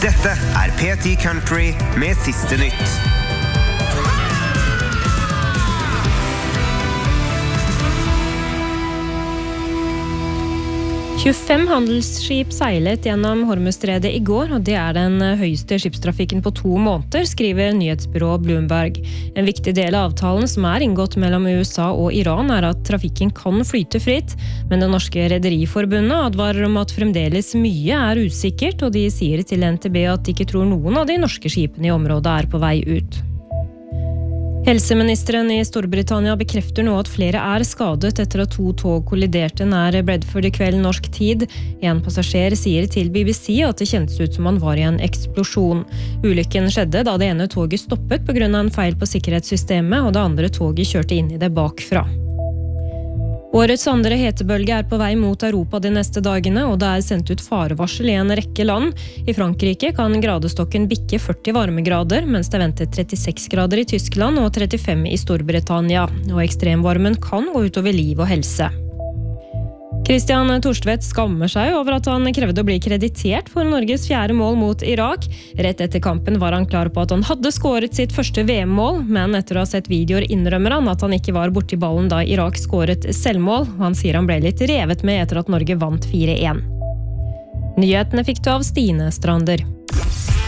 Dette PT Country med siste nytt. 25 handelsskip seilet gjennom Hormuzstredet I går, og det den høyeste skipstrafikken på 2 måneder, skriver nyhetsbyrået Bloomberg. En viktig del av avtalen som inngått mellom USA og Iran at trafikken kan flyte fritt, men det norske rederiforbundet advarer om at fremdeles mye usikkert, og de sier til NTB at de ikke tror noen av de norske skipene I området på vei ut. Helseministeren I Storbritannia bekrefter nå at flere skadet etter at 2 tog kolliderte nær Bradford I kveld norsk tid. En passasjer sier til BBC at det kjentes ut som han var I en eksplosjon. Ulykken skjedde da det ene toget stoppet på grunn av en feil på sikkerhetssystemet, og det andre toget kjørte inn I det bakfra. Årets andre hetebølge på vei mot Europa de neste dagene, og det sendt ut farevarsel I en rekke land. I Frankrike kan gradestokken bikke 40 varmegrader, mens det ventet 36 grader I Tyskland og 35 I Storbritannia. Og ekstremvarmen kan gå utover liv og helse. Christian Torstvedt skammer seg over at han krevde å bli kreditert for Norges 4. mål mot Irak. Rett etter kampen var han klar på at han hadde skåret sitt første VM-mål, men etter å ha sett videoer innrømmer han at han ikke var borti ballen da Irak skåret selvmål. Han sier han ble litt revet med etter at Norge vant 4-1. Nyhetene fikk du av Stine Strander.